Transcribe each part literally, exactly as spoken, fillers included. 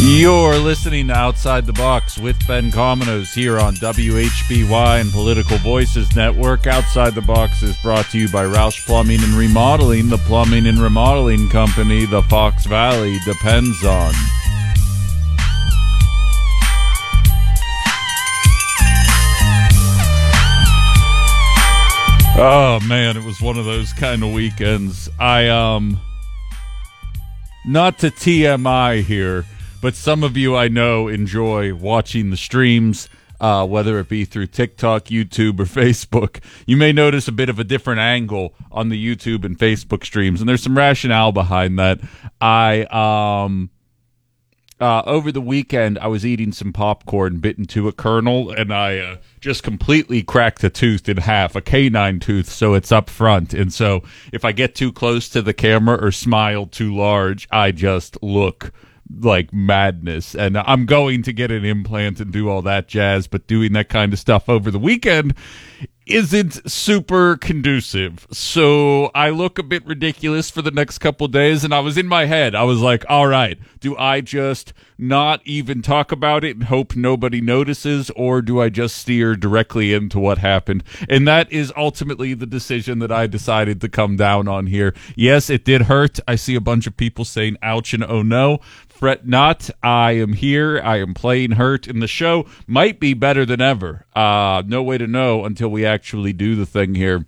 You're listening to Outside the Box with Ben Cominos here on W H B Y and Political Voices Network. Outside the Box is brought to you by Roush Plumbing and Remodeling, the plumbing and remodeling company the Fox Valley depends on. Oh, man, it was one of those kind of weekends. I, um, not to T M I here, but some of you I know enjoy watching the streams, uh, whether it be through TikTok, YouTube, or Facebook. You may notice a bit of a different angle on the YouTube and Facebook streams, and there's some rationale behind that. I, um, uh, over the weekend, I was eating some popcorn, bit into a kernel, and I uh, just completely cracked a tooth in half, a canine tooth, so it's up front. And so if I get too close to the camera or smile too large, I just look like madness. And I'm going to get an implant and do all that jazz, but doing that kind of stuff over the weekend isn't super conducive. So I look a bit ridiculous for the next couple days, and I was in my head. I was like, all right, do I just not even talk about it and hope nobody notices, or do I just steer directly into what happened? And that is ultimately the decision that I decided to come down on here. Yes, it did hurt. I see a bunch of people saying ouch and oh no. Fret not, I am here, I am playing hurt, and the show might be better than ever. Uh, no way to know until we actually do the thing here.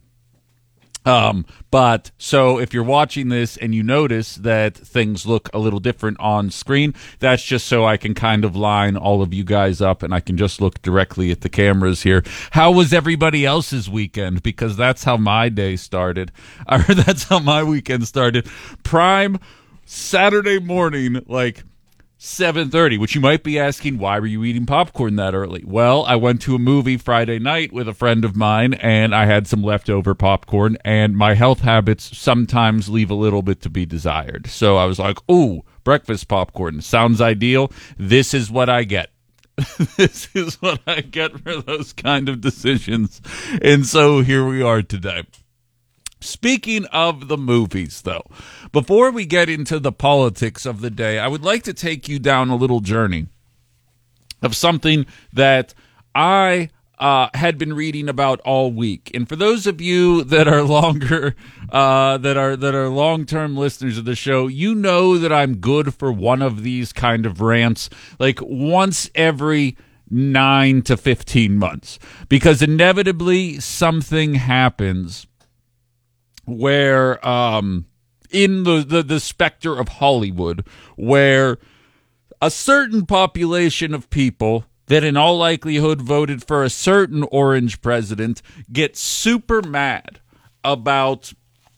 Um, but, so, if you're watching this and you notice that things look a little different on screen, that's just so I can kind of line all of you guys up and I can just look directly at the cameras here. How was everybody else's weekend? Because that's how my day started. Or that's how my weekend started. Prime Saturday morning, like seven thirty, which you might be asking, why were you eating popcorn that early? Well, I went to a movie Friday night with a friend of mine, and I had some leftover popcorn, and my health habits sometimes leave a little bit to be desired. So I was like, ooh, breakfast popcorn. Sounds ideal. This is what I get. This is what I get for those kind of decisions. And so here we are today. Speaking of the movies, though, before we get into the politics of the day, I would like to take you down a little journey of something that I uh, had been reading about all week. And for those of you that are longer, uh, that are that are long-term listeners of the show, you know that I'm good for one of these kind of rants, like once every nine to fifteen months, because inevitably something happens where um, in the, the, the specter of Hollywood, where a certain population of people that in all likelihood voted for a certain orange president get super mad about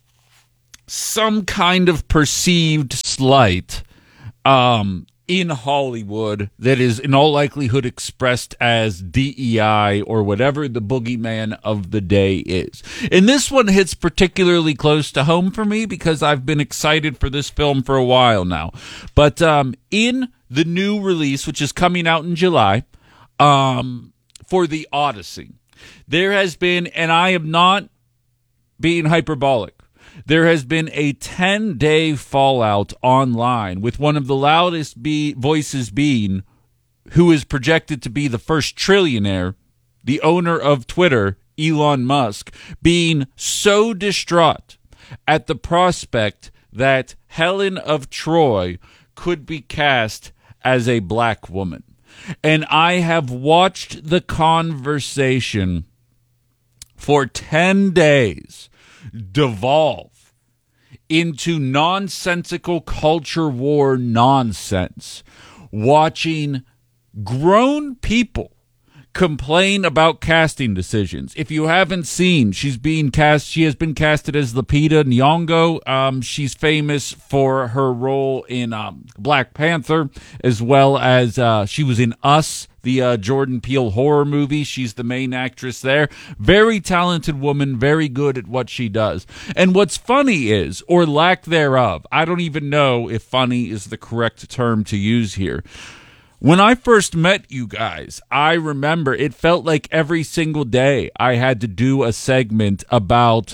some kind of perceived slight um, in Hollywood that is in all likelihood expressed as D E I or whatever the boogeyman of the day is. And this one hits particularly close to home for me because I've been excited for this film for a while now. But um, in the new release, which is coming out in July, um, for The Odyssey, there has been, and I am not being hyperbolic, there has been a ten-day fallout online, with one of the loudest be- voices being who is projected to be the first trillionaire, the owner of Twitter, Elon Musk, being so distraught at the prospect that Helen of Troy could be cast as a black woman. And I have watched the conversation for ten days devolve into nonsensical culture war nonsense, watching grown people complain about casting decisions. If you haven't seen, she's being cast, she has been casted as Lupita Nyong'o. Um, she's famous for her role in um, Black Panther, as well as uh, she was in Us, the uh, Jordan Peele horror movie. She's the main actress there. Very talented woman, very good at what she does. And what's funny is, or lack thereof, I don't even know if funny is the correct term to use here. When I first met you guys, I remember it felt like every single day I had to do a segment about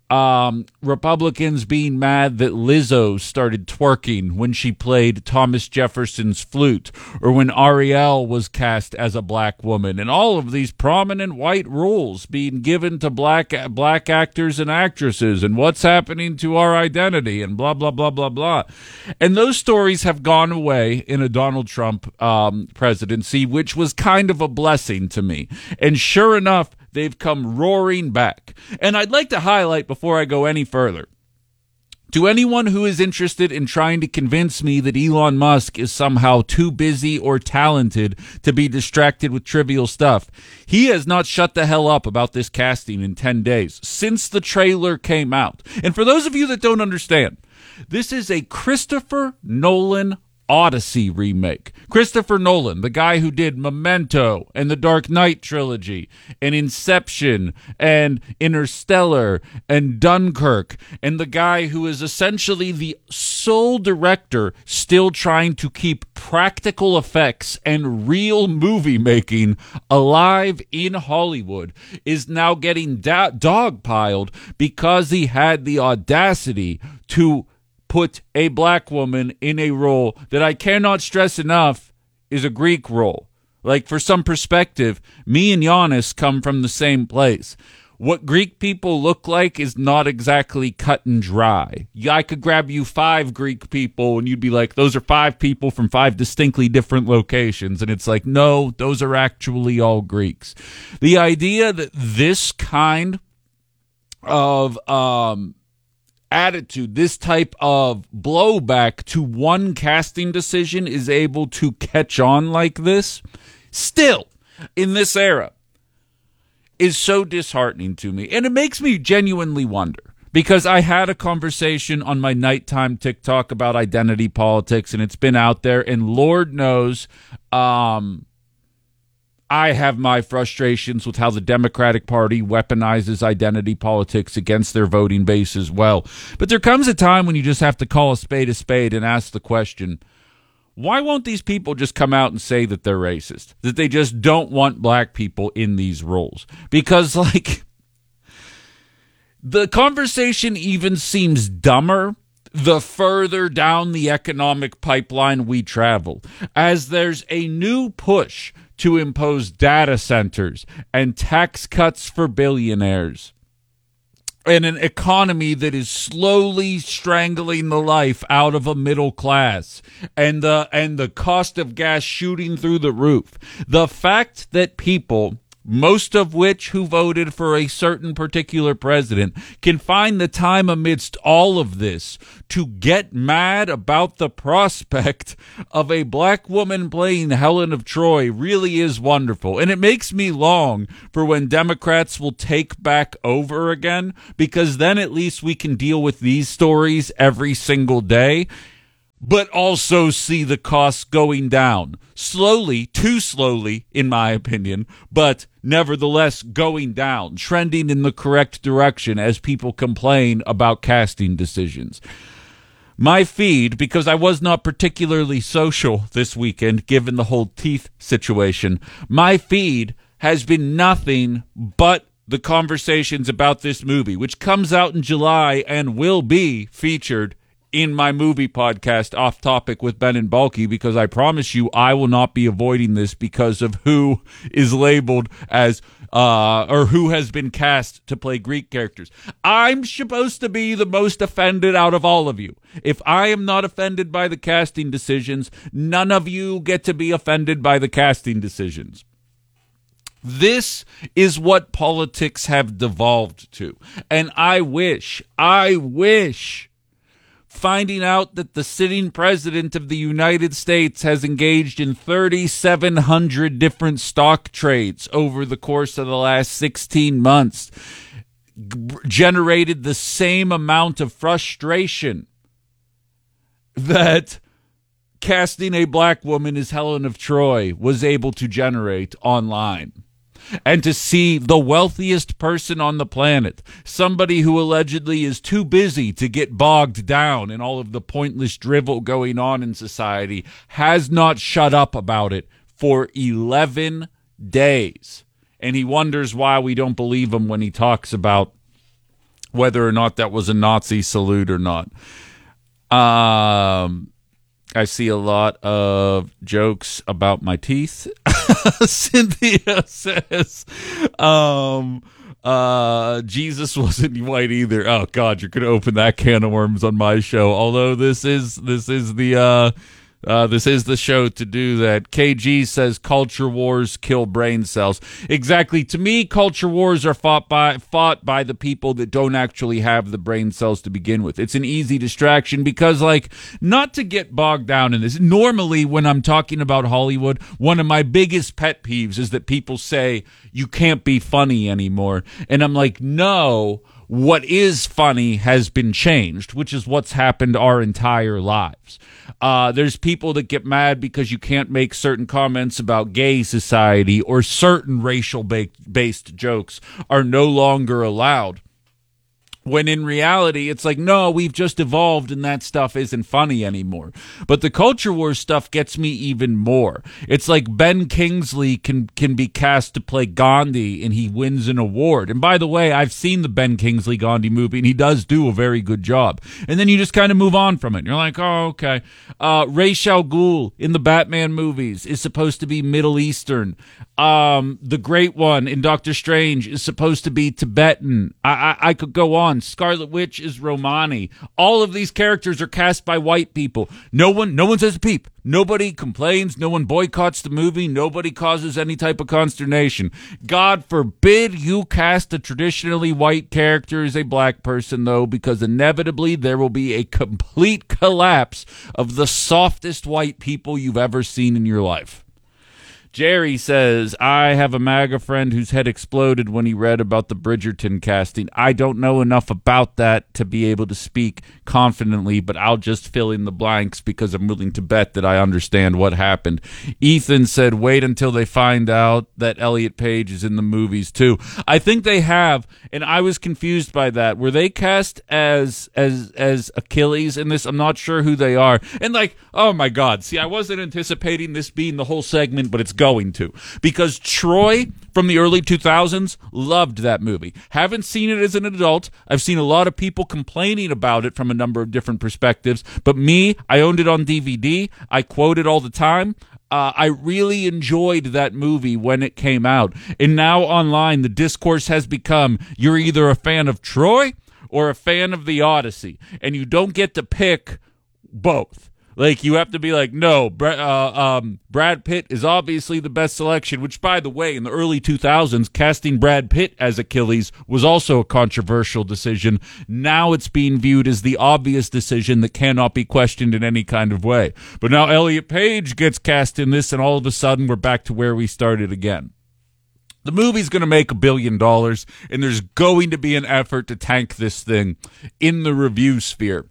Um, Republicans being mad that Lizzo started twerking when she played Thomas Jefferson's flute, or when Ariel was cast as a black woman, and all of these prominent white roles being given to black black actors and actresses, and what's happening to our identity, and blah, blah, blah, blah, blah. And those stories have gone away in a Donald Trump um, presidency, which was kind of a blessing to me. And sure enough, they've come roaring back. And I'd like to highlight before I go any further, to anyone who is interested in trying to convince me that Elon Musk is somehow too busy or talented to be distracted with trivial stuff, he has not shut the hell up about this casting in ten days, since the trailer came out. And for those of you that don't understand, this is a Christopher Nolan Odyssey remake. Christopher Nolan, the guy who did Memento and the Dark Knight trilogy and Inception and Interstellar and Dunkirk, and the guy who is essentially the sole director still trying to keep practical effects and real movie making alive in Hollywood, is now getting da- dogpiled because he had the audacity to put a black woman in a role that I cannot stress enough is a Greek role. Like, for some perspective, me and Giannis come from the same place. What Greek people look like is not exactly cut and dry. Yeah, I could grab you five Greek people and you'd be like, those are five people from five distinctly different locations. And it's like, no, those are actually all Greeks. The idea that this kind of um attitude, this type of blowback to one casting decision is able to catch on like this, still, in this era, is so disheartening to me. And it makes me genuinely wonder, because I had a conversation on my nighttime TikTok about identity politics, and it's been out there, and Lord knows, um... I have my frustrations with how the Democratic Party weaponizes identity politics against their voting base as well. But there comes a time when you just have to call a spade a spade and ask the question, why won't these people just come out and say that they're racist? That they just don't want black people in these roles? Because, like, the conversation even seems dumber the further down the economic pipeline we travel, as there's a new push to impose data centers and tax cuts for billionaires, and an economy that is slowly strangling the life out of a middle class, and the and the cost of gas shooting through the roof. The fact that people, most of which who voted for a certain particular president, can find the time amidst all of this to get mad about the prospect of a black woman playing Helen of Troy really is wonderful. And it makes me long for when Democrats will take back over again, because then at least we can deal with these stories every single day, but also see the costs going down. Slowly, too slowly, in my opinion, but nevertheless going down, trending in the correct direction as people complain about casting decisions. My feed, because I was not particularly social this weekend, given the whole teeth situation, my feed has been nothing but the conversations about this movie, which comes out in July and will be featured in my movie podcast, Off Topic with Ben and Bulky, because I promise you I will not be avoiding this because of who is labeled as, uh, or who has been cast to play Greek characters. I'm supposed to be the most offended out of all of you. If I am not offended by the casting decisions, none of you get to be offended by the casting decisions. This is what politics have devolved to. And I wish, I wish... finding out that the sitting president of the United States has engaged in three thousand seven hundred different stock trades over the course of the last sixteen months g- generated the same amount of frustration that casting a black woman as Helen of Troy was able to generate online. And to see the wealthiest person on the planet, somebody who allegedly is too busy to get bogged down in all of the pointless drivel going on in society, has not shut up about it for eleven days. And he wonders why we don't believe him when he talks about whether or not that was a Nazi salute or not. Um, I see a lot of jokes about my teeth. Cynthia says, um, uh, Jesus wasn't white either. Oh God, you're going to open that can of worms on my show. Although this is, this is the, uh, Uh, this is the show to do that. K G says culture wars kill brain cells. Exactly. To me, culture wars are fought by fought by the people that don't actually have the brain cells to begin with. It's an easy distraction because, like, not to get bogged down in this. Normally, when I'm talking about Hollywood, one of my biggest pet peeves is that people say you can't be funny anymore. And I'm like, no. What is funny has been changed, which is what's happened our entire lives. Uh, there's people that get mad because you can't make certain comments about gay society, or certain racial-based jokes are no longer allowed. When in reality, it's like, no, we've just evolved and that stuff isn't funny anymore. But the culture war stuff gets me even more. It's like Ben Kingsley can can be cast to play Gandhi and he wins an award. And by the way, I've seen the Ben Kingsley Gandhi movie and he does do a very good job. And then you just kind of move on from it. And you're like, oh, okay. Uh, Ra's al Ghul in the Batman movies is supposed to be Middle Eastern. Um, the Great One in Doctor Strange is supposed to be Tibetan. I, I, I could go on. Scarlet Witch is Romani. All of these characters are cast by white people. No one, no one says a peep. Nobody complains. No one boycotts the movie. Nobody causes any type of consternation. God forbid you cast a traditionally white character as a black person, though, because inevitably there will be a complete collapse of the softest white people you've ever seen in your life. Jerry says, I have a MAGA friend whose head exploded when he read about the Bridgerton casting. I don't know enough about that to be able to speak confidently, but I'll just fill in the blanks because I'm willing to bet that I understand what happened. Ethan said, wait until they find out that Elliot Page is in the movies too. I think they have, and I was confused by that. Were they cast as as as Achilles in this? I'm not sure who they are. And like, oh my God, see, I wasn't anticipating this being the whole segment, but it's going to, because Troy from the early two thousands loved that movie. Haven't seen it as an adult. I've seen a lot of people complaining about it from a number of different perspectives, but me, I owned it on D V D. I quote it all the time. Uh, I really enjoyed that movie when it came out. And now online, the discourse has become, you're either a fan of Troy or a fan of the Odyssey, and you don't get to pick both. Like, you have to be like, no, Brad, uh, um, Brad Pitt is obviously the best selection, which, by the way, in the early two thousands, casting Brad Pitt as Achilles was also a controversial decision. Now it's being viewed as the obvious decision that cannot be questioned in any kind of way. But now Elliot Page gets cast in this, and all of a sudden we're back to where we started again. The movie's going to make a billion dollars, and there's going to be an effort to tank this thing in the review sphere.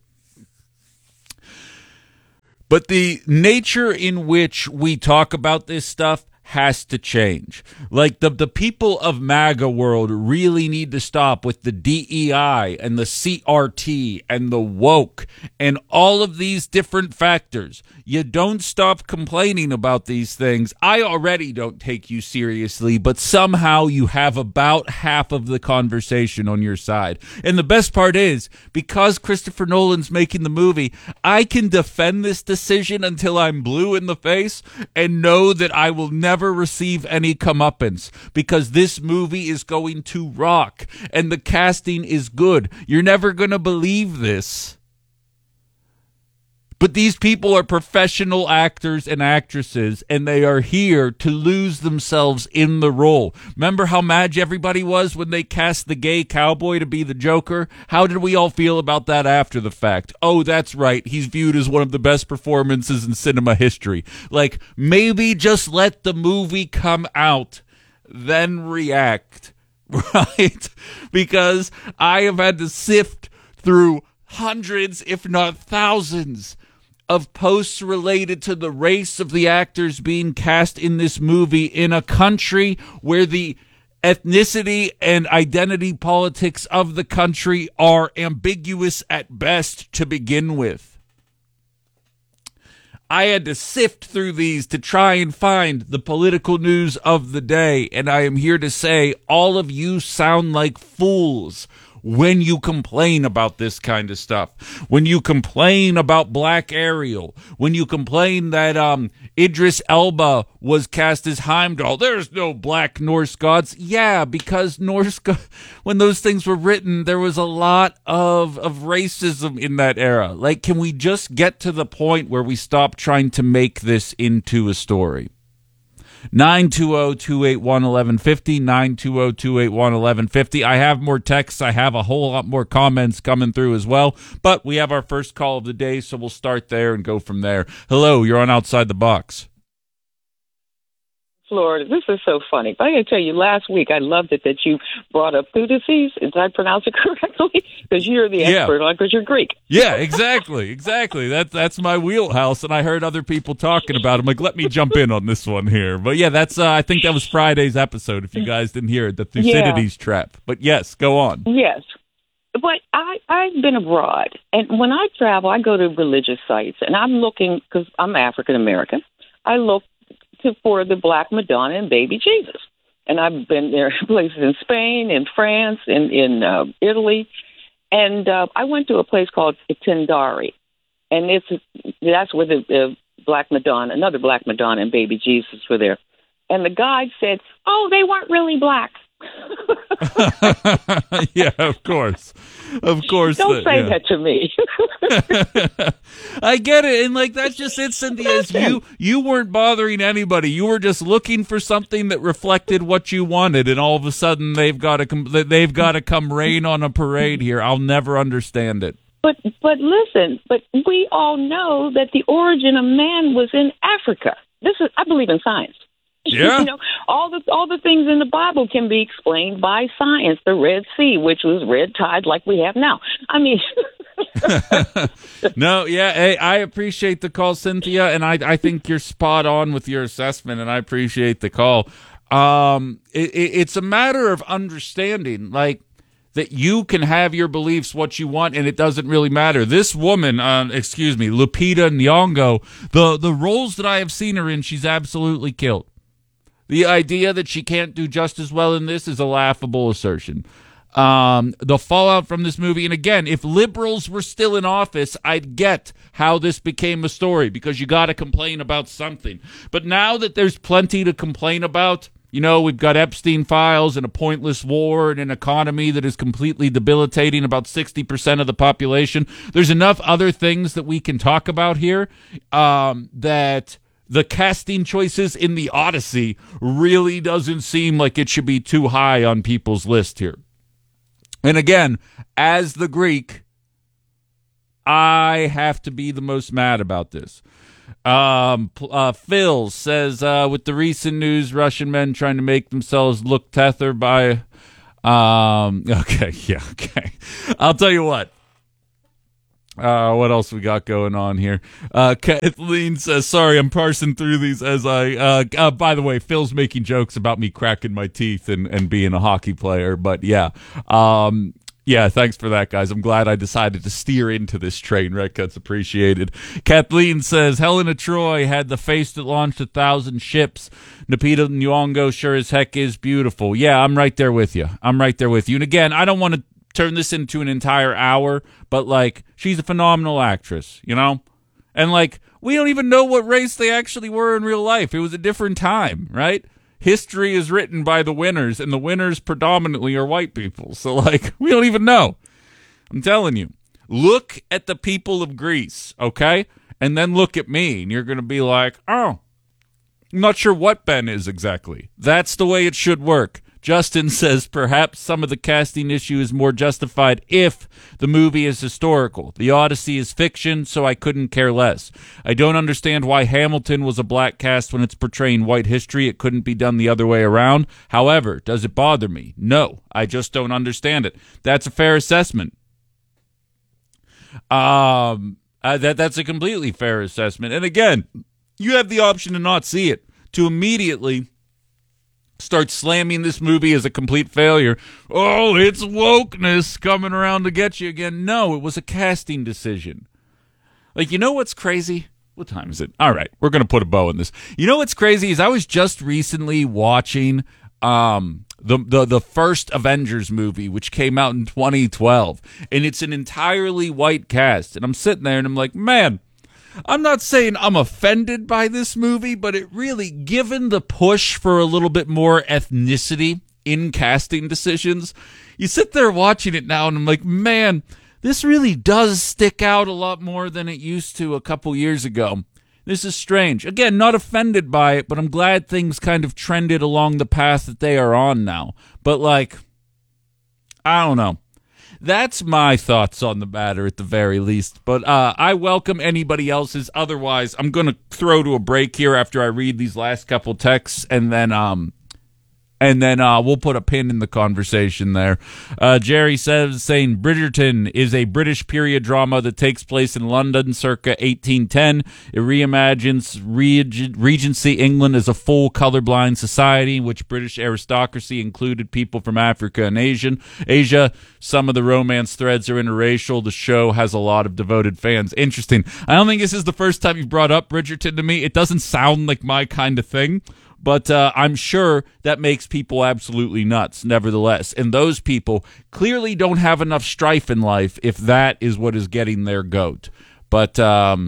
But the nature in which we talk about this stuff has to change. Like, the, the people of MAGA world really need to stop with the D E I and the C R T and the woke and all of these different factors. You don't stop complaining about these things. I already don't take you seriously, but somehow you have about half of the conversation on your side. And the best part is, because Christopher Nolan's making the movie, I can defend this decision until I'm blue in the face and know that I will never receive any comeuppance, because this movie is going to rock and the casting is good. You're never going to believe this. But these people are professional actors and actresses, and they are here to lose themselves in the role. Remember how mad everybody was when they cast the gay cowboy to be the Joker? How did we all feel about that after the fact? Oh, that's right. He's viewed as one of the best performances in cinema history. Like, maybe just let the movie come out, then react, right? Because I have had to sift through hundreds, if not thousands, of posts related to the race of the actors being cast in this movie in a country where the ethnicity and identity politics of the country are ambiguous at best to begin with. I had to sift through these to try and find the political news of the day, and I am here to say all of you sound like fools when you complain about this kind of stuff, when you complain about Black Ariel, when you complain that um, Idris Elba was cast as Heimdall, there's no black Norse gods. Yeah, because Norse go- when those things were written, there was a lot of, of racism in that era. Like, can we just get to the point where we stop trying to make this into a story? nine two zero, two eight one, one one five zero, nine two zero, two eight one, one one five zero. I have more texts. I have a whole lot more comments coming through as well. But we have our first call of the day, so we'll start there and go from there. Hello, you're on Outside the Box. Florida. This is so funny. But I got to tell you, last week I loved it that you brought up Thudices. Did I pronounce it correctly? Because you're the yeah. expert on it, because you're Greek. Yeah, exactly, exactly. That that's my wheelhouse, and I heard other people talking about it. I'm like, let me jump in on this one here. But yeah, that's uh, I think that was Friday's episode. If you guys didn't hear it, the Thucydides yeah. trap. But yes, go on. Yes. But I, I've been abroad, and when I travel, I go to religious sites, and I'm looking, because I'm African American, I look to, for the Black Madonna and baby Jesus. And I've been there places in Spain, in France, in, in uh, Italy. And uh, I went to a place called Tindari, and it's that's where the uh, Black Madonna, another Black Madonna and baby Jesus were there. And the guide said, oh, they weren't really black. Yeah, of course. Of course. Don't the, say yeah. that to me. I get it. And like, that's just it, Cynthia. Is you, you weren't bothering anybody. You were just looking for something that reflected what you wanted. And all of a sudden they've got to come, they've got to come rain on a parade here. I'll never understand it. But, but listen, but we all know that the origin of man was in Africa. This is, I believe in science. Yeah. You know, all the all the things in the Bible can be explained by science. The Red Sea, which was red tide like we have now. I mean, no, yeah, hey, I appreciate the call, Cynthia, and I I think you're spot on with your assessment, and I appreciate the call. Um, it, it, it's a matter of understanding, like, that you can have your beliefs what you want, and it doesn't really matter. This woman, uh, excuse me, Lupita Nyong'o, the the roles that I have seen her in, she's absolutely killed. The idea that she can't do just as well in this is a laughable assertion. Um, the fallout from this movie, and again, if liberals were still in office, I'd get how this became a story, because you got to complain about something. But now that there's plenty to complain about, you know, we've got Epstein files and a pointless war and an economy that is completely debilitating about sixty percent of the population. There's enough other things that we can talk about here um, that the casting choices in the Odyssey really doesn't seem like it should be too high on people's list here. And again, as the Greek, I have to be the most mad about this. Um, uh, Phil says, uh, with the recent news, Russian men trying to make themselves look tether by, um, okay, yeah, okay. I'll tell you what. Uh, what else we got going on here? Uh, Kathleen says, sorry, I'm parsing through these as I, uh, uh, by the way, Phil's making jokes about me cracking my teeth and, and being a hockey player, but yeah, um, yeah, thanks for that, guys. I'm glad I decided to steer into this train wreck. That's appreciated. Kathleen says, Helena Troy had the face that launched a thousand ships. Lupita Nyong'o sure as heck is beautiful. Yeah, I'm right there with you. I'm right there with you. And again, I don't want to turn this into an entire hour, but like, she's a phenomenal actress, you know? And like, we don't even know what race they actually were in real life. It was a different time, right? History is written by the winners, and the winners predominantly are white people. So like, we don't even know. I'm telling you, look at the people of Greece, okay? And then look at me, and you're going to be like, oh, I'm not sure what Ben is exactly. That's the way it should work. Justin says perhaps some of the casting issue is more justified if the movie is historical. The Odyssey is fiction, so I couldn't care less. I don't understand why Hamilton was a black cast when it's portraying white history. It couldn't be done the other way around. However, does it bother me? No, I just don't understand it. That's a fair assessment. Um, uh, that that's a completely fair assessment. And again, you have the option to not see it, to immediately start slamming this movie as a complete failure. Oh, it's wokeness coming around to get you again. No, it was a casting decision. Like, you know what's crazy? What time is it? All right, we're going to put a bow in this. You know what's crazy is I was just recently watching um, the, the the first Avengers movie, which came out in twenty twelve, and it's an entirely white cast. And I'm sitting there and I'm like, man, I'm not saying I'm offended by this movie, but it really, given the push for a little bit more ethnicity in casting decisions, you sit there watching it now and I'm like, man, this really does stick out a lot more than it used to a couple years ago. This is strange. Again, not offended by it, but I'm glad things kind of trended along the path that they are on now. But, like, I don't know. That's my thoughts on the matter at the very least. But uh, I welcome anybody else's. Otherwise, I'm going to throw to a break here after I read these last couple texts, and then um, and then uh, we'll put a pin in the conversation there. Uh, Jerry says, saying Bridgerton is a British period drama that takes place in London circa eighteen ten. It reimagines Reg- Regency England as a full colorblind society in which British aristocracy included people from Africa and Asian Asia. Some of the romance threads are interracial. The show has a lot of devoted fans. Interesting. I don't think this is the first time you've brought up Bridgerton to me. It doesn't sound like my kind of thing. But uh, I'm sure that makes people absolutely nuts, nevertheless. And those people clearly don't have enough strife in life if that is what is getting their goat. But um,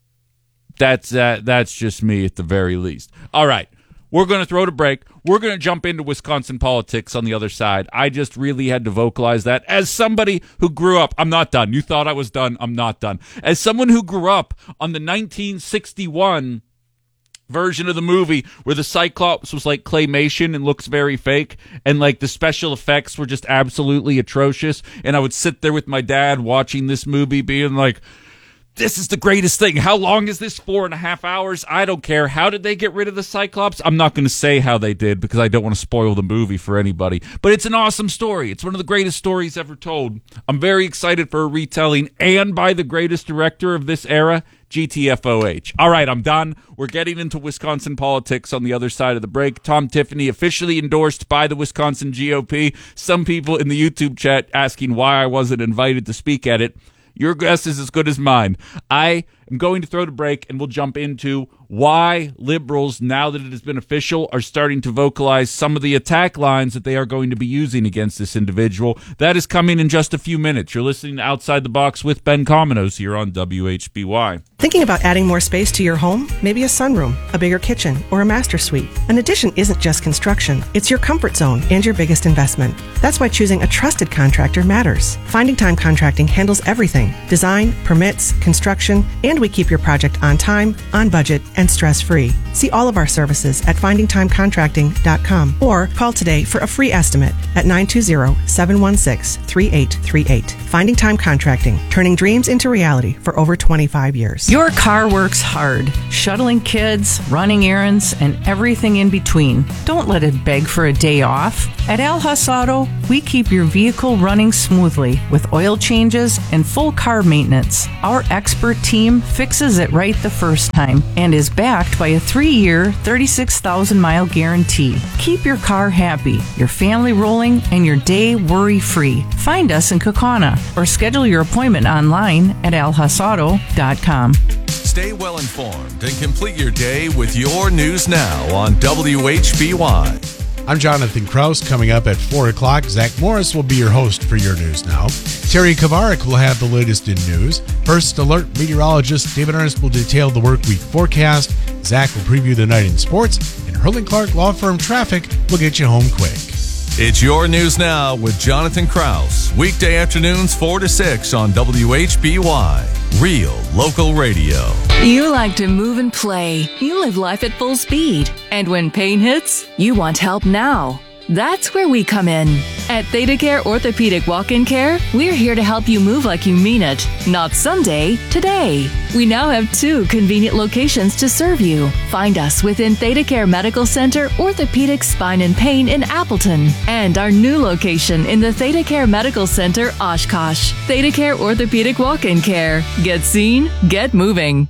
that's uh, that's just me at the very least. All right, we're going to throw to break. We're going to jump into Wisconsin politics on the other side. I just really had to vocalize that. As somebody who grew up, I'm not done. You thought I was done. I'm not done. As someone who grew up on the nineteen sixty-one version of the movie where the Cyclops was like claymation and looks very fake, and like the special effects were just absolutely atrocious, and I would sit there with my dad watching this movie being like, this is the greatest thing. How long is this? Four and a half hours? I don't care. How did they get rid of the Cyclops? I'm not going to say how they did because I don't want to spoil the movie for anybody. But it's an awesome story. It's one of the greatest stories ever told. I'm very excited for a retelling, and by the greatest director of this era, G T F O H. All right, I'm done. We're getting into Wisconsin politics on the other side of the break. Tom Tiffany officially endorsed by the Wisconsin G O P. Some people in the YouTube chat asking why I wasn't invited to speak at it. Your guess is as good as mine. I am going to throw the break, and we'll jump into why liberals, now that it has been official, are starting to vocalize some of the attack lines that they are going to be using against this individual. That is coming in just a few minutes. You're listening to Outside the Box with Ben Cominos here on W H B Y. Thinking about adding more space to your home? Maybe a sunroom, a bigger kitchen, or a master suite. An addition isn't just construction. It's your comfort zone and your biggest investment. That's why choosing a trusted contractor matters. Finding Time Contracting handles everything: design, permits, construction, and we keep your project on time, on budget, and stress-free. See all of our services at finding time contracting dot com or call today for a free estimate at nine two zero, seven one six, three eight three eight. Finding Time Contracting, turning dreams into reality for over twenty-five years. Your car works hard, shuttling kids, running errands, and everything in between. Don't let it beg for a day off. At Al Huss Auto, we keep your vehicle running smoothly with oil changes and full car maintenance. Our expert team fixes it right the first time and is backed by a three-year, thirty-six thousand mile guarantee. Keep your car happy, your family rolling, and your day worry-free. Find us in Kaukauna or schedule your appointment online at al huss auto dot com. Stay well informed and complete your day with your news now on W H B Y. I'm Jonathan Kraus. Coming up at four o'clock, Zach Morris will be your host for your news now. Terry Kavarik will have the latest in news. First Alert meteorologist David Ernst will detail the work week forecast. Zach will preview the night in sports. And Hurling Clark Law Firm Traffic will get you home quick. It's your news now with Jonathan Kraus. Weekday afternoons four to six on W H B Y. Real local radio. You like to move and play. You live life at full speed. And when pain hits, you want help now. That's where we come in. At ThedaCare Orthopedic Walk-In Care, we're here to help you move like you mean it. Not someday, today. We now have two convenient locations to serve you. Find us within ThedaCare Medical Center, Orthopedic Spine and Pain in Appleton, and our new location in the ThedaCare Medical Center, Oshkosh. ThedaCare Orthopedic Walk-In Care. Get seen, get moving.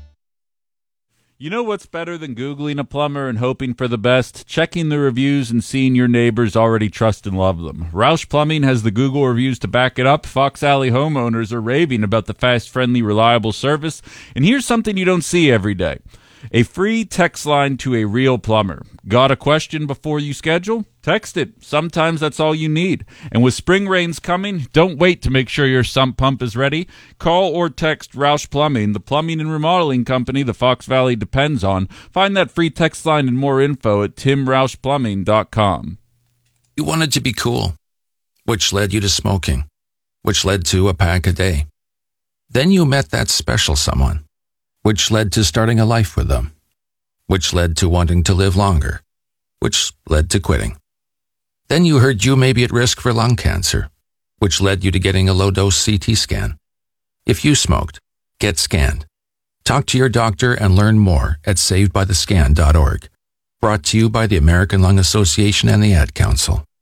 You know what's better than Googling a plumber and hoping for the best? Checking the reviews and seeing your neighbors already trust and love them. Roush Plumbing has the Google reviews to back it up. Fox Alley homeowners are raving about the fast, friendly, reliable service. And here's something you don't see every day. A free text line to a real plumber. Got a question before you schedule? Text it. Sometimes that's all you need. And with spring rains coming, don't wait to make sure your sump pump is ready. Call or text Roush Plumbing, the plumbing and remodeling company the Fox Valley depends on. Find that free text line and more info at tim roush plumbing dot com. You wanted to be cool, which led you to smoking, which led to a pack a day. Then you met that special someone, which led to starting a life with them, which led to wanting to live longer, which led to quitting. Then you heard you may be at risk for lung cancer, which led you to getting a low-dose C T scan. If you smoked, get scanned. Talk to your doctor and learn more at saved by the scan dot org. Brought to you by the American Lung Association and the Ad Council.